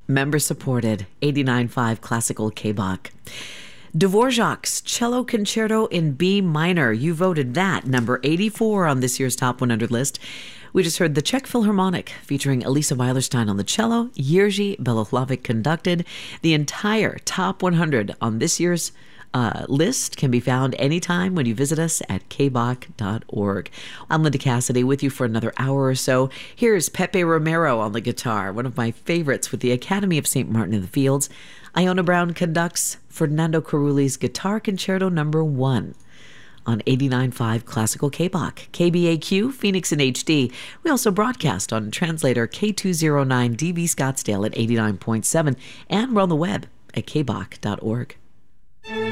Member supported, 89.5 Classical K-Bach. Dvorak's Cello Concerto in B minor. You voted that, number 84 on this year's Top 100 list. We just heard the Czech Philharmonic featuring Elisa Weilerstein on the cello, Jiří Belohlavek conducted. The entire Top 100 on this year's list can be found anytime when you visit us at kbach.org. I'm Linda Cassidy with you for another hour or so. Here's Pepe Romero on the guitar, one of my favorites with the Academy of St. Martin in the Fields. Iona Brown conducts Fernando Carulli's Guitar Concerto No. 1 on 89.5 Classical K-Bach, KBAQ, Phoenix in HD. We also broadcast on translator K209 DB Scottsdale at 89.7, and we're on the web at kbach.org.